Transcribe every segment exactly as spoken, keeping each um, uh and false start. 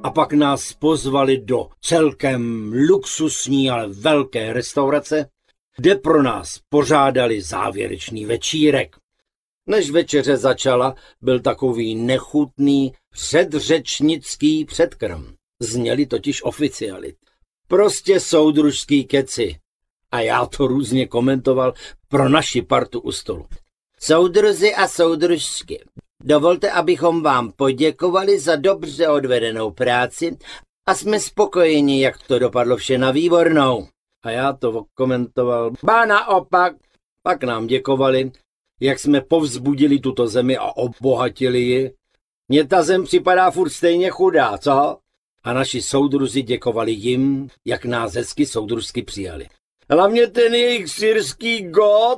A pak nás pozvali do celkem luxusní, ale velké restaurace, kde pro nás pořádali závěrečný večírek. Než večeře začala, byl takový nechutný předřečnický předkrm. Zněli totiž oficialit. Prostě soudružský keci. A já to různě komentoval pro naši partu u stolu. Soudruzi a soudružky, dovolte, abychom vám poděkovali za dobře odvedenou práci a jsme spokojeni, jak to dopadlo vše na výbornou. A já to komentoval, ba naopak. Pak nám děkovali, jak jsme povzbudili tuto zemi a obohatili ji. Mně ta zem připadá furt stejně chudá, co? A naši soudruzi děkovali jim, jak nás hezky soudružsky přijali. Hlavně ten jejich syrský god.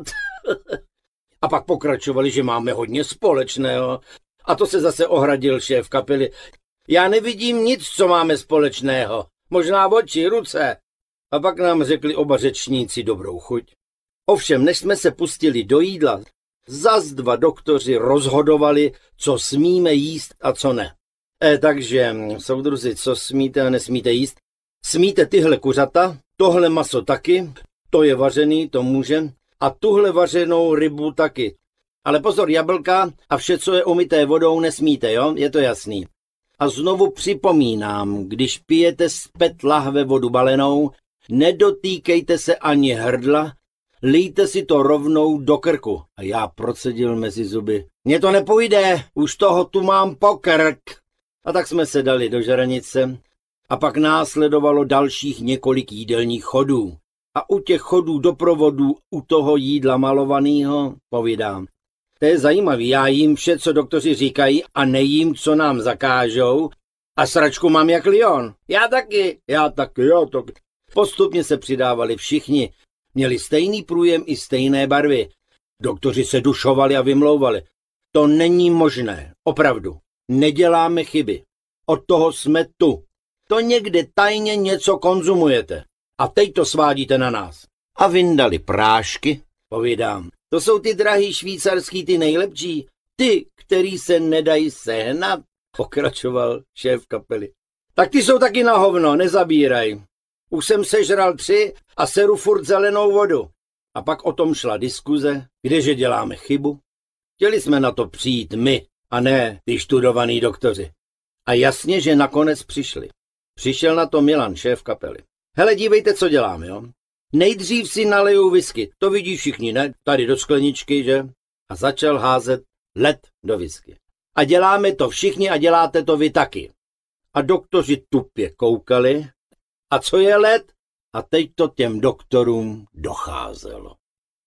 A pak pokračovali, že máme hodně společného. A to se zase ohradil šéf kapely. Já nevidím nic, co máme společného. Možná oči, ruce. A pak nám řekli oba řečníci dobrou chuť. Ovšem, než jsme se pustili do jídla, zas dva doktoři rozhodovali, co smíme jíst a co ne. E, takže, soudruzi, co smíte a nesmíte jíst? Smíte tyhle kuřata, tohle maso taky, to je vařený, to může, a tuhle vařenou rybu taky. Ale pozor, jablka a vše, co je umyté vodou, nesmíte, jo? Je to jasný. A znovu připomínám, když pijete z pet lahve vodu balenou, nedotýkejte se ani hrdla, lijte si to rovnou do krku. A já procedil mezi zuby. Mně to nepůjde, už toho tu mám po krk. A tak jsme se dali do žranice a pak následovalo dalších několik jídelních chodů. A u těch chodů doprovodu, u toho jídla malovaného, povídám. To je zajímavý, já jím vše, co doktoři říkají a nejím, co nám zakážou a sračku mám jak Lion. Já taky, já taky, já taky. Postupně se přidávali všichni, měli stejný průjem i stejné barvy. Doktoři se dušovali a vymlouvali. To není možné, opravdu. Neděláme chyby. Od toho jsme tu. To někde tajně něco konzumujete. A teď to svádíte na nás. A vyndali prášky, povídám. To jsou ty drahý švýcarský, ty nejlepší. Ty, který se nedají sehnat, pokračoval šéf kapely. Tak ty jsou taky na hovno, nezabíraj. Už jsem sežral tři a seru furt zelenou vodu. A pak o tom šla diskuze, kdeže děláme chybu. Chtěli jsme na to přijít my, a ne ty študovaný doktoři. A jasně, že nakonec přišli. Přišel na to Milan, šéf kapely. Hele, dívejte, co dělám, jo? Nejdřív si naleju whisky, to vidí všichni, ne? Tady do skleničky, že? A začal házet led do whisky. A děláme to všichni a děláte to vy taky. A doktoři tupě koukali. A co je led? A teď to těm doktorům docházelo.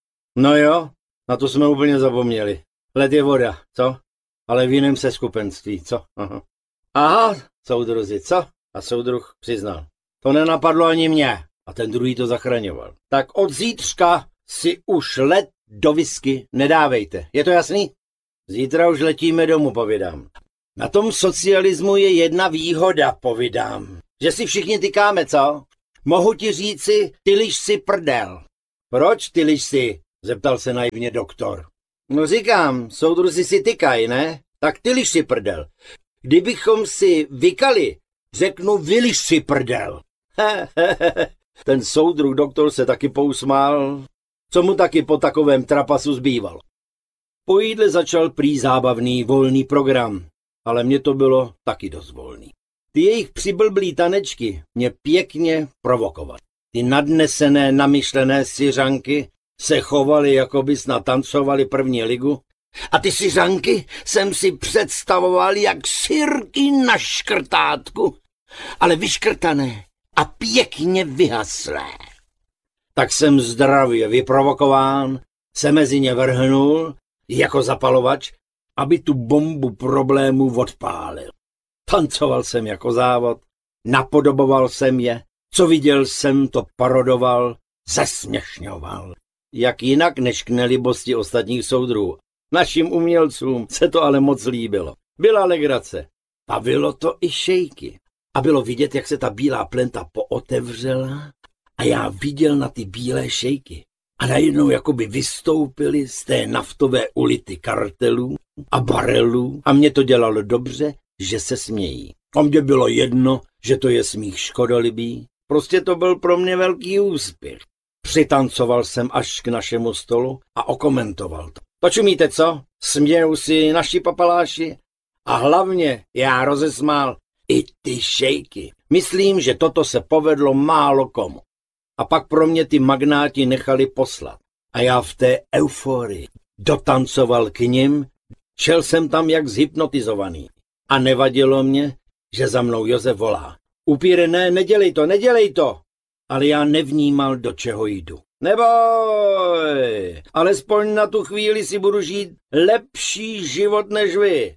No jo, na to jsme úplně zapomněli. Led je voda, co? Ale v jiném seskupenství, co? Aha, Aha soudruzi, co? A soudruh přiznal. To nenapadlo ani mě. A ten druhý to zachraňoval. Tak od zítřka si už led do whisky nedávejte. Je to jasný? Zítra už letíme domů, povídám. Na tom socialismu je jedna výhoda, povídám. Že si všichni tykáme, co? Mohu ti říci, ty liž si prdel. Proč ty liž si? Zeptal se naivně doktor. No říkám, soudruzi si tykaj, ne? Tak ty liž si prdel. Kdybychom si vykali, řeknu vyliž si prdel. Ten soudruh doktor se taky pousmál, co mu taky po takovém trapasu zbývalo. Po jídle začal prý zábavný volný program, ale mně to bylo taky dost volný. Ty jejich přiblblý tanečky mě pěkně provokovaly. Ty nadnesené, namyšlené syřanky se chovaly, jako by snad tancovali první ligu. A ty syřanky jsem si představoval jak syrky na škrtátku, ale vyškrtané a pěkně vyhaslé. Tak jsem zdravě vyprovokován, se mezi ně vrhnul, jako zapalovač, aby tu bombu problémů odpálil. Tancoval jsem jako závod, napodoboval jsem je, co viděl jsem, to parodoval, zesměšňoval. Jak jinak než k nelibosti ostatních soudruhů. Našim umělcům se to ale moc líbilo. Byla legrace. Bavilo to i šejky. A bylo vidět, jak se ta bílá plenta pootevřela a já viděl na ty bílé šejky. A najednou jakoby vystoupili z té naftové ulity kartelů a barelů a mě to dělalo dobře, že se smějí. A mně bylo jedno, že to je smích škodolibý. Prostě to byl pro mě velký úspěch. Přitancoval jsem až k našemu stolu a okomentoval to. To čumíte, co? Smějou si naši papaláši? A hlavně já rozesmál i ty šejky. Myslím, že toto se povedlo málo komu. A pak pro mě ty magnáti nechali poslat. A já v té euforii dotancoval k nim, šel jsem tam jak zhypnotizovaný. A nevadilo mě, že za mnou Josef volá. Upíre, ne, nedělej to, nedělej to. Ale já nevnímal, do čeho jdu. Neboj, alespoň na tu chvíli si budu žít lepší život než vy.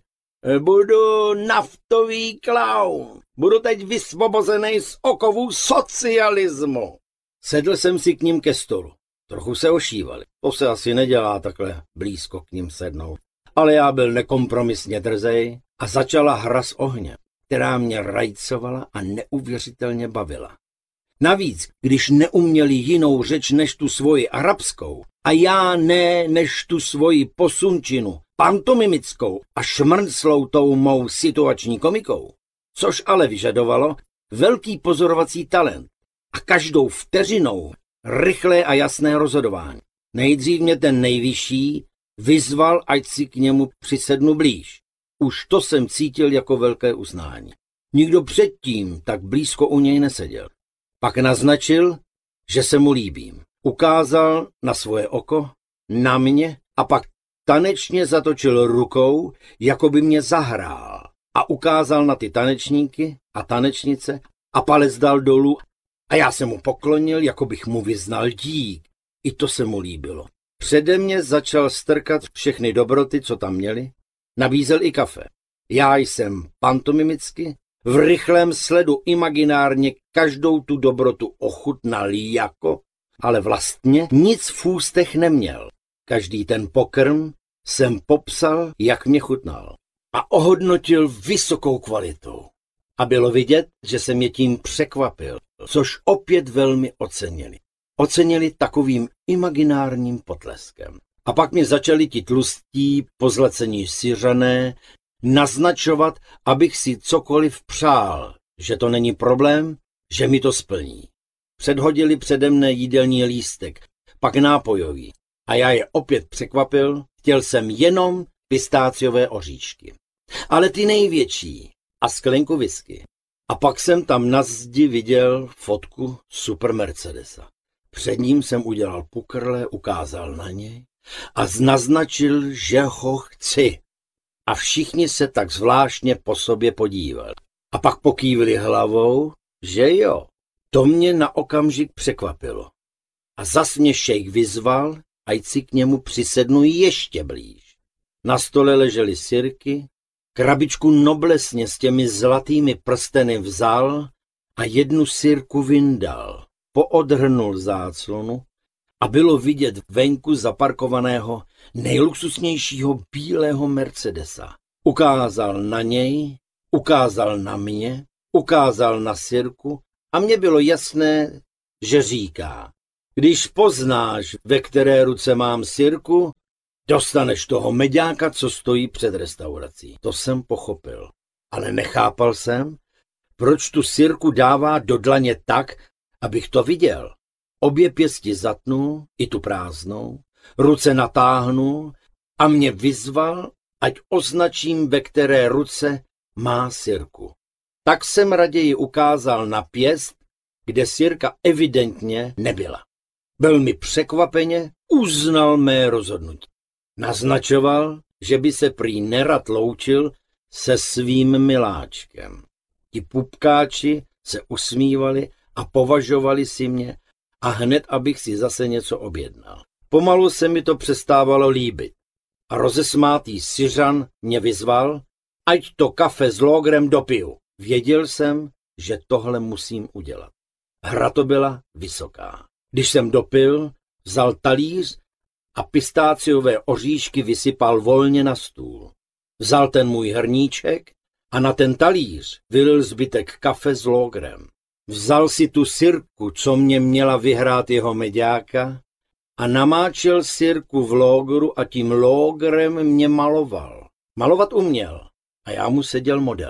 Budu naftový klaun. Budu teď vysvobozený z okovů socialismu. Sedl jsem si k ním ke stolu. Trochu se ošívali. To se asi nedělá takhle blízko k ním sednout. Ale já byl nekompromisně drzej a začala hra s ohněm, která mě rajcovala a neuvěřitelně bavila. Navíc, když neuměli jinou řeč než tu svoji arabskou a já ne než tu svoji posunčinu, pantomimickou a šmrnclou tou mou situační komikou, což ale vyžadovalo velký pozorovací talent a každou vteřinou rychlé a jasné rozhodování. Nejdřív mě ten nejvyšší vyzval, ať si k němu přisednu blíž. Už to jsem cítil jako velké uznání. Nikdo předtím tak blízko u něj neseděl. Pak naznačil, že se mu líbím. Ukázal na svoje oko, na mě a pak tanečně zatočil rukou, jako by mě zahrál. A ukázal na ty tanečníky a tanečnice a palec dal dolů a já jsem mu poklonil, jako bych mu vyznal dík. I to se mu líbilo. Přede mě začal strkat všechny dobroty, co tam měli. Nabízel i kafe. Já jsem pantomimicky v rychlém sledu imaginárně každou tu dobrotu ochutnal jako, ale vlastně nic v ústech neměl. Každý ten pokrm jsem popsal, jak mě chutnal. A ohodnotil vysokou kvalitou. A bylo vidět, že jsem je tím překvapil, což opět velmi ocenili. Ocenili takovým imaginárním potleskem. A pak mi začali ti tlustí, pozlacení Syřané naznačovat, abych si cokoliv přál, že to není problém, že mi to splní. Předhodili přede mne jídelní lístek, pak nápojový. A já je opět překvapil, chtěl jsem jenom pistáciové oříšky. Ale ty největší a sklenku whisky. A pak jsem tam na zdi viděl fotku super Mercedesa. Před ním jsem udělal pukrle, ukázal na něj a naznačil, že ho chci. A všichni se tak zvláštně po sobě podívali. A pak pokývili hlavou, že jo. To mě na okamžik překvapilo. A zas mě šejk vyzval, ať si k němu přisednu ještě blíž. Na stole ležely sirky, krabičku noblesně s těmi zlatými prsteny vzal a jednu sirku vyndal. Poodhrnul záclonu a bylo vidět venku zaparkovaného nejluxusnějšího bílého Mercedesa. Ukázal na něj, ukázal na mě, ukázal na sirku a mně bylo jasné, že říká, když poznáš, ve které ruce mám sirku, dostaneš toho meďáka, co stojí před restaurací. To jsem pochopil, ale nechápal jsem, proč tu sirku dává do dlaně tak, abych to viděl. Obě pěsti zatnul, i tu prázdnou, ruce natáhnul a mě vyzval, ať označím, ve které ruce má sirku. Tak jsem raději ukázal na pěst, kde sirka evidentně nebyla. Velmi překvapeně uznal mé rozhodnutí. Naznačoval, že by se prý nerad loučil se svým miláčkem. Ti pupkáči se usmívali a považovali si mě a hned, abych si zase něco objednal. Pomalu se mi to přestávalo líbit a rozesmátý Syřan mě vyzval, ať to kafe s lógrem dopiju. Věděl jsem, že tohle musím udělat. Hra to byla vysoká. Když jsem dopil, vzal talíř a pistáciové oříšky vysypal volně na stůl. Vzal ten můj hrníček a na ten talíř vylil zbytek kafe s lógrem. Vzal si tu sirku, co mě měla vyhrát jeho meďáka, a namáčel sirku v lógru a tím lógrem mě maloval. Malovat uměl a já mu seděl modelem.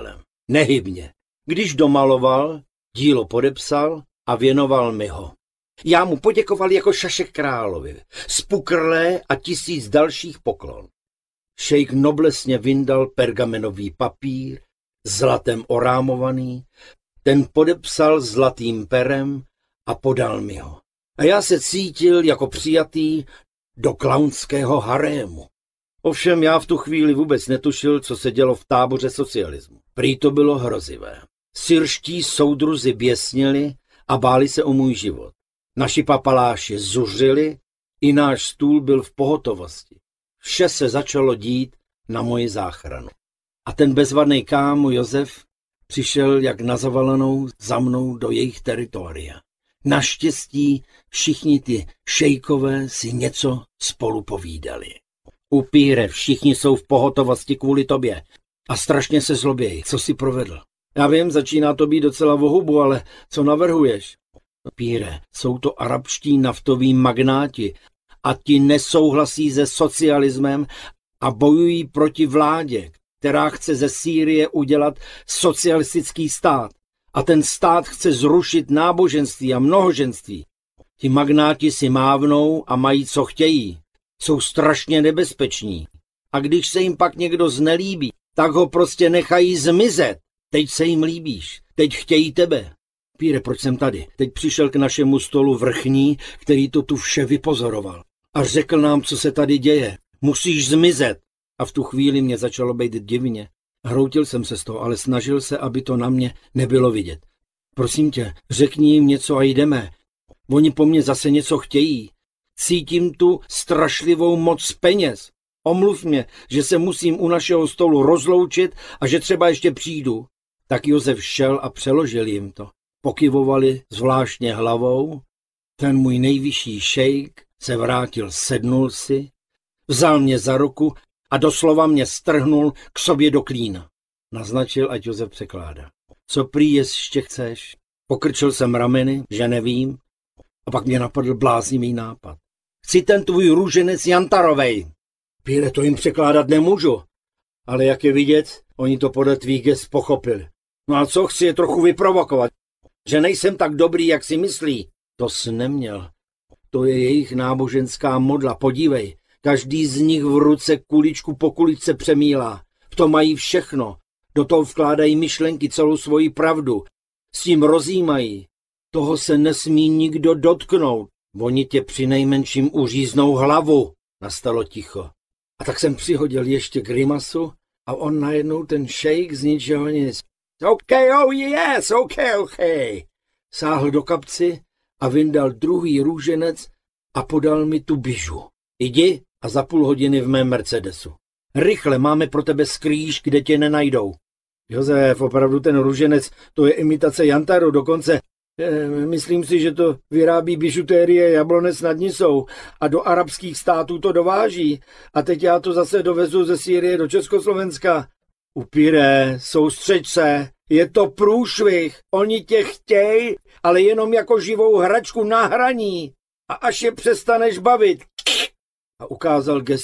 nehybně. Když domaloval, dílo podepsal a věnoval mi ho. Já mu poděkoval jako šašek královi, spukrlé a tisíc dalších poklon. Šejk noblesně vyndal pergamenový papír, zlatem orámovaný, ten podepsal zlatým perem a podal mi ho. A já se cítil jako přijatý do klaunského harému. Ovšem já v tu chvíli vůbec netušil, co se dělo v táboře socialismu. Prý to bylo hrozivé. Syrští soudruzi běsnili a báli se o můj život. Naši papaláši zuřili, i náš stůl byl v pohotovosti. Vše se začalo dít na moji záchranu. A ten bezvadný kámo Josef přišel jak na zavalenou za mnou do jejich teritoria. Naštěstí všichni ty šejkové si něco spolu povídali. Upíre, všichni jsou v pohotovosti kvůli tobě a strašně se zlobějí. Co jsi provedl? Já vím, začíná to být docela vohubu, ale co navrhuješ? Upíre, jsou to arabští naftoví magnáti a ti nesouhlasí se socialismem a bojují proti vládě, která chce ze Sýrie udělat socialistický stát. A ten stát chce zrušit náboženství a mnohoženství. Ti magnáti si mávnou a mají, co chtějí. Jsou strašně nebezpeční. A když se jim pak někdo znelíbí, tak ho prostě nechají zmizet. Teď se jim líbíš. Teď chtějí tebe. Píre, proč jsem tady? Teď přišel k našemu stolu vrchní, který to tu vše vypozoroval. A řekl nám, co se tady děje. Musíš zmizet. A v tu chvíli mě začalo být divně. Hroutil jsem se z toho, ale snažil se, aby to na mě nebylo vidět. Prosím tě, řekni jim něco a jdeme. Oni po mně zase něco chtějí. Cítím tu strašlivou moc peněz. Omluv mě, že se musím u našeho stolu rozloučit a že třeba ještě přijdu. Tak Josef šel a přeložil jim to. Pokyvovali zvláštně hlavou. Ten můj nejvyšší šejk se vrátil, sednul si, vzal mě za ruku a doslova mě strhnul k sobě do klína. Naznačil, ať Josef překládá. Co prý ještě chceš? Pokrčil jsem rameny, že nevím, a pak mě napadl bláznivý nápad. Chci ten tvůj růženec Jantarovej. Píre, to jim překládat nemůžu. Ale jak je vidět, oni to podle tvých gest pochopili. No a co, chci je trochu vyprovokovat? Že nejsem tak dobrý, jak si myslí. To jsi neměl. To je jejich náboženská modla, podívej. Každý z nich v ruce kuličku po kuličce přemílá. V tom mají všechno. Do toho vkládají myšlenky, celou svoji pravdu. S tím rozjímají. Toho se nesmí nikdo dotknout. Oni tě přinejmenším uříznou hlavu. Nastalo ticho. A tak jsem přihodil ještě grimasu a on najednou ten šejk z ničeho nic. OK, oh yes, OK, OK. Sáhl do kapci a vyndal druhý růženec a podal mi tu bižu. Jdi a za půl hodiny v mém Mercedesu. Rychle, máme pro tebe skrýž, kde tě nenajdou. Josef, opravdu ten růženec, to je imitace Jantaru, dokonce eh, myslím si, že to vyrábí bižutérie Jablonec nad Nisou a do arabských států to dováží. A teď já to zase dovezu ze Sýrie do Československa. Upíre, soustřeď se, je to průšvih, oni tě chtějí, ale jenom jako živou hračku na hraní. A až je přestaneš bavit. A ukázal gest